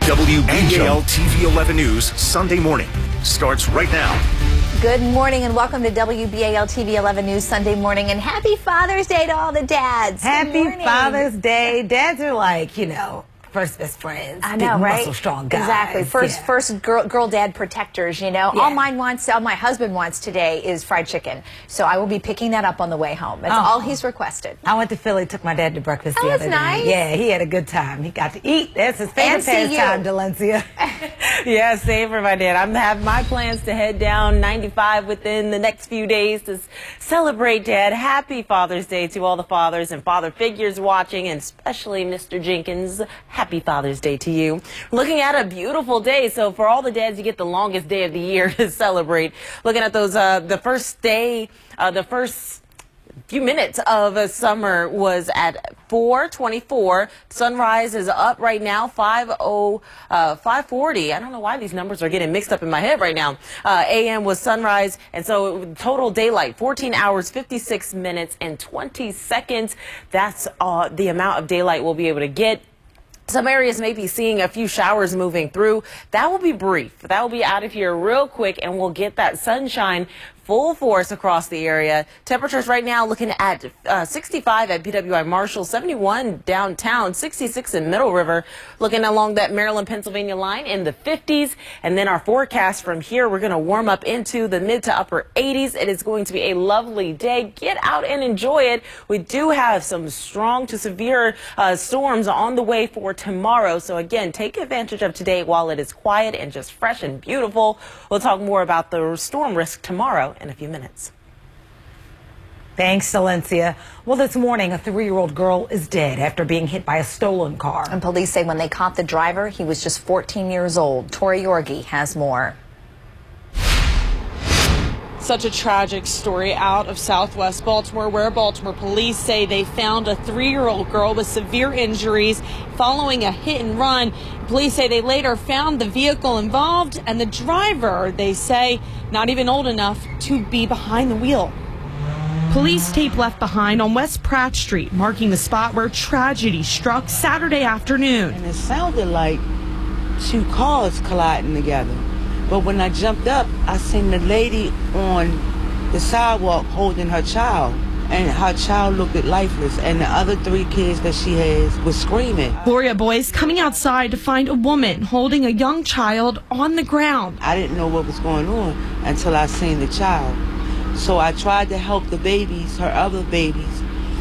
WBAL TV 11 News Sunday morning starts right now. Good morning and welcome to WBAL TV 11 News Sunday morning, and happy Father's Day to all the dads. Happy Father's Day. Dads are like, first best friends. I know, right? Muscle strong guys. Exactly. First girl dad protectors, Yeah. All my husband wants today is fried chicken. So I will be picking that up on the way home. That's all he's requested. I went to Philly, took my dad to breakfast the other day. Nice. Yeah, he had a good time. He got to eat. That's his favorite pastime, Delencia. Yeah, same for my dad. I have my plans to head down 95 within the next few days to celebrate Dad. Happy Father's Day to all the fathers and father figures watching, and especially Mr. Jenkins. Happy Father's Day to you. Looking at a beautiful day. So for all the dads, you get the longest day of the year to celebrate. Looking at those, the first few minutes of summer was at 4:24. Sunrise is up right now, 5:40. I don't know why these numbers are getting mixed up in my head right now. AM was sunrise, and so total daylight, 14 hours, 56 minutes, and 20 seconds. That's the amount of daylight we'll be able to get. Some areas may be seeing a few showers moving through. That will be brief. That will be out of here real quick, and we'll get that sunshine full force across the area. Temperatures right now looking at 65 at BWI Marshall, 71 downtown, 66 in Middle River. Looking along that Maryland-Pennsylvania line in the 50s. And then our forecast from here, we're going to warm up into the mid to upper 80s. It is going to be a lovely day. Get out and enjoy it. We do have some strong to severe storms on the way for tomorrow. So again, take advantage of today while it is quiet and just fresh and beautiful. We'll talk more about the storm risk tomorrow in a few minutes. Thanks, Delencia. Well, this morning, a 3-year-old girl is dead after being hit by a stolen car. And police say when they caught the driver, he was just 14 years old. Tori Yorgi has more. Such a tragic story out of Southwest Baltimore, where Baltimore police say they found a 3-year-old girl with severe injuries following a hit and run. Police say they later found the vehicle involved and the driver, they say, not even old enough to be behind the wheel. Police tape left behind on West Pratt Street, marking the spot where tragedy struck Saturday afternoon. And it sounded like 2 cars colliding together. But when I jumped up, I seen the lady on the sidewalk holding her child. And her child looked lifeless. And the other 3 kids that she has was screaming. Gloria Boyce coming outside to find a woman holding a young child on the ground. I didn't know what was going on until I seen the child. So I tried to help the babies, her other babies,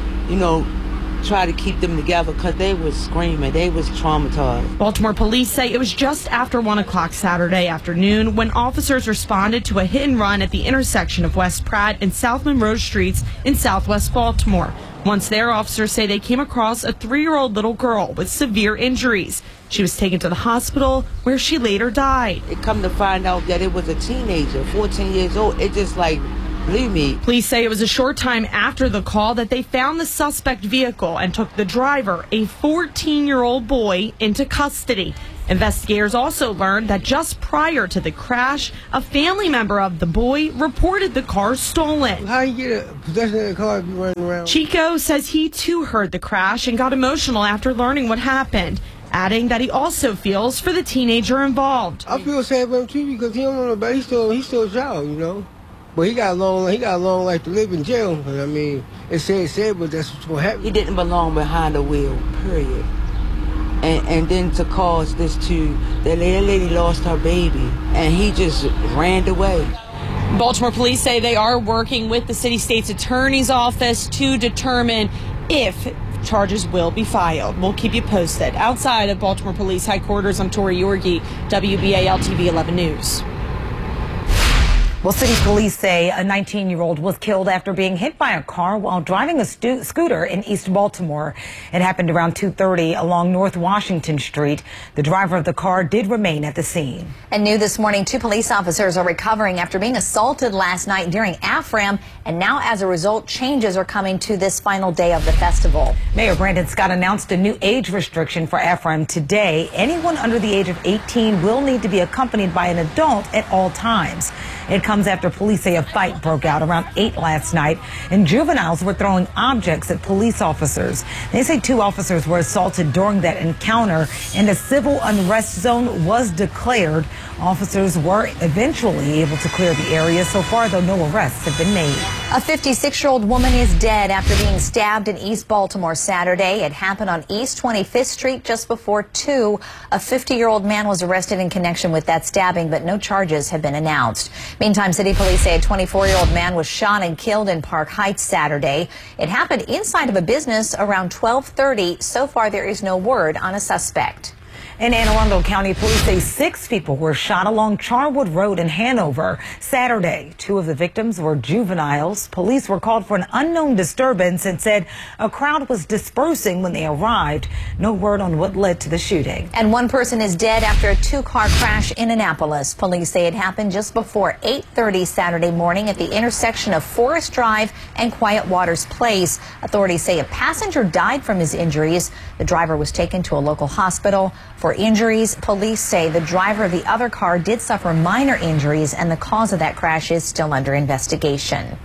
try to keep them together because they was screaming. They was traumatized. Baltimore police say it was just after 1 o'clock Saturday afternoon when officers responded to a hit and run at the intersection of West Pratt and South Monroe Streets in Southwest Baltimore. Once there, officers say they came across a 3-year-old little girl with severe injuries. She was taken to the hospital where she later died. It come to find out that it was a teenager, 14 years old. It just blew me. Police say it was a short time after the call that they found the suspect vehicle and took the driver, a 14-year-old boy, into custody. Investigators also learned that just prior to the crash, a family member of the boy reported the car stolen. How you get a possession of the car if you running around? Chico says he too heard the crash and got emotional after learning what happened, adding that he also feels for the teenager involved. I feel sad for him too because he don't know nobody. He's still a child, But he got a long life to live in jail. And it's sad, but that's what's gonna happen. He didn't belong behind the wheel, period. And then to cause this to, that lady lost her baby, and he just ran away. Baltimore police say they are working with the city state's attorney's office to determine if charges will be filed. We'll keep you posted. Outside of Baltimore Police Headquarters, I'm Tori Yorgi, WBAL TV 11 News. Well, city police say a 19-year-old was killed after being hit by a car while driving a scooter in East Baltimore. It happened around 2:30 along North Washington Street. The driver of the car did remain at the scene. And new this morning, 2 police officers are recovering after being assaulted last night during AFRAM And now, as a result, changes are coming to this final day of the festival. Mayor Brandon Scott announced a new age restriction for Ephraim today. Anyone under the age of 18 will need to be accompanied by an adult at all times. It comes after police say a fight broke out around 8 last night, and juveniles were throwing objects at police officers. They say 2 officers were assaulted during that encounter, and a civil unrest zone was declared. Officers were eventually able to clear the area. So far, though, no arrests have been made. A 56-year-old woman is dead after being stabbed in East Baltimore Saturday. It happened on East 25th Street just before 2. A 50-year-old man was arrested in connection with that stabbing, but no charges have been announced. Meantime, city police say a 24-year-old man was shot and killed in Park Heights Saturday. It happened inside of a business around 12:30. So far, there is no word on a suspect. In Anne Arundel County, police say 6 people were shot along Charwood Road in Hanover Saturday. 2 of the victims were juveniles. Police were called for an unknown disturbance and said a crowd was dispersing when they arrived. No word on what led to the shooting. And 1 person is dead after a 2-car crash in Annapolis. Police say it happened just before 8:30 Saturday morning at the intersection of Forest Drive and Quiet Waters Place. Authorities say a passenger died from his injuries. The driver was taken to a local hospital for injuries. Police say the driver of the other car did suffer minor injuries, and the cause of that crash is still under investigation.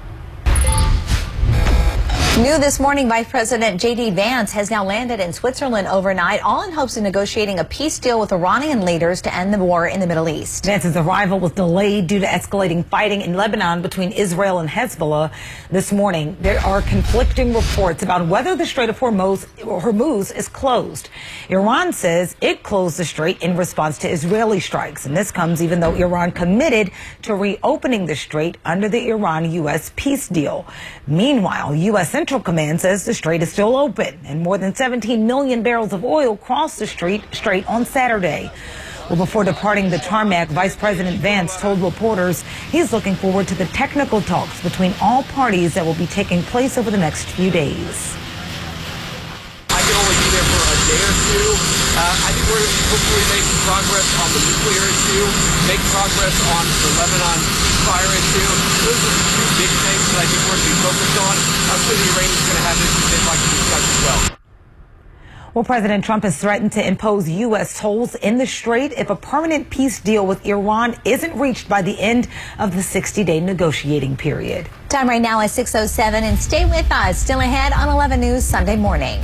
New this morning, Vice President J.D. Vance has now landed in Switzerland overnight, all in hopes of negotiating a peace deal with Iranian leaders to end the war in the Middle East. Vance's arrival was delayed due to escalating fighting in Lebanon between Israel and Hezbollah. This morning, there are conflicting reports about whether the Strait of Hormuz is closed. Iran says it closed the strait in response to Israeli strikes, and this comes even though Iran committed to reopening the strait under the Iran-U.S. peace deal. Meanwhile, U.S. Central Command says the strait is still open, and more than 17 million barrels of oil crossed the strait on Saturday. Well, before departing the tarmac, Vice President Vance told reporters he's looking forward to the technical talks between all parties that will be taking place over the next few days. I can only be there for a day or two. I think we're hopefully making progress on the nuclear issue, make progress on the Lebanon ceasefire issue. Those are the 2 big things that I think we're going to be focused on. I'm sure the Iranians are going to have issues they'd like to discuss as well. Well, President Trump has threatened to impose U.S. tolls in the strait if a permanent peace deal with Iran isn't reached by the end of the 60-day negotiating period. Time right now is 6:07, and stay with us. Still ahead on 11 News Sunday morning.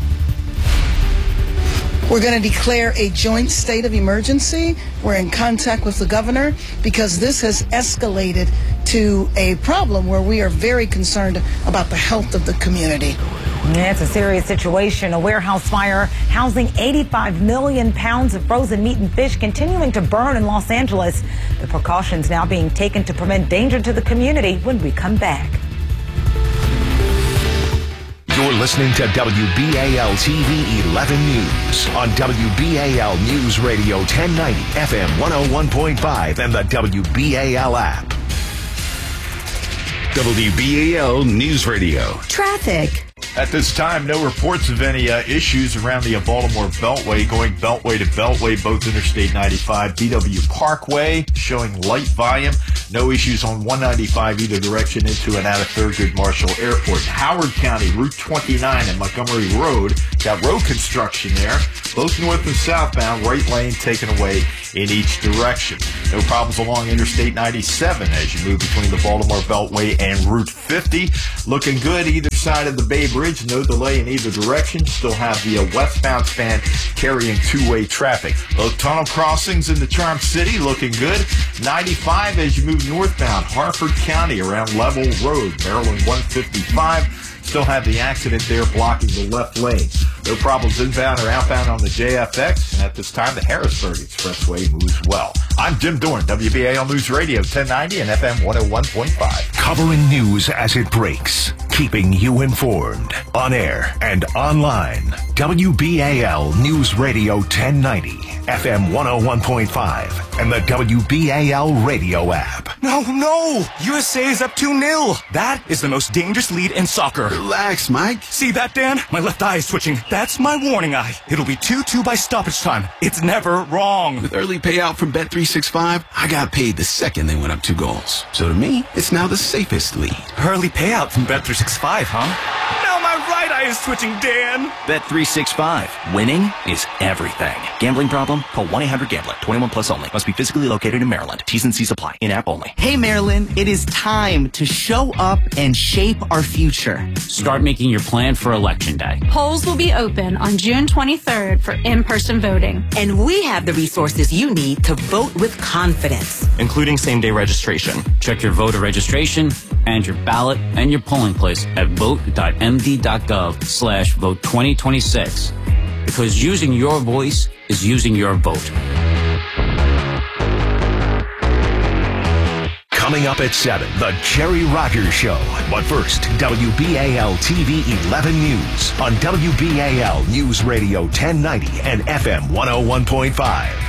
We're going to declare a joint state of emergency. We're in contact with the governor because this has escalated to a problem where we are very concerned about the health of the community. Yeah, it's a serious situation. A warehouse fire housing 85 million pounds of frozen meat and fish continuing to burn in Los Angeles. The precautions now being taken to prevent danger to the community when we come back. You're listening to WBAL TV 11 News on WBAL News Radio 1090 FM 101.5 and the WBAL app. WBAL News Radio. Traffic. At this time, no reports of any issues around the Baltimore Beltway, going Beltway to Beltway, both Interstate 95, BW Parkway, showing light volume. No issues on 195 either direction into and out of Thurgood Marshall Airport. Howard County, Route 29 and Montgomery Road, got road construction there. Both north and southbound, right lane taken away in each direction. No problems along Interstate 97 as you move between the Baltimore Beltway and Route 50. Looking good either side of the Bay Bridge. No delay in either direction. Still have the westbound span carrying 2-way traffic. Both tunnel crossings in the Charm City looking good. 95 as you move northbound, Harford County around Level Road, Maryland 155. Still have the accident there blocking the left lane. No problems inbound or outbound on the JFX. And at this time, the Harrisburg Expressway moves well. I'm Jim Dorn, WBAL News Radio 1090 and FM 101.5. Covering news as it breaks. Keeping you informed. On air and online. WBAL News Radio 1090, FM 101.5. and the WBAL radio app. No! USA is up 2-0. That is the most dangerous lead in soccer. Relax, Mike. See that, Dan? My left eye is twitching. That's my warning eye. It'll be 2-2 by stoppage time. It's never wrong. With early payout from Bet365, I got paid the second they went up 2 goals. So to me, it's now the safest lead. Early payout from Bet365, huh? Now my right eye is twitching, Dan. Bet365. Winning is everything. Gambling problem? Call 1-800-GAMBLER. 21 plus only. Must be physically located in Maryland. T's and C's apply. In-app only. Hey, Maryland, it is time to show up and shape our future. Start making your plan for Election Day. Polls will be open on June 23rd for in-person voting. And we have the resources you need to vote with confidence, including same-day registration. Check your voter registration and your ballot and your polling place at vote.md.gov/vote2026. Because using your voice is using your vote. Coming up at 7, The Jerry Rogers Show. But first, WBAL TV 11 News on WBAL News Radio 1090 and FM 101.5.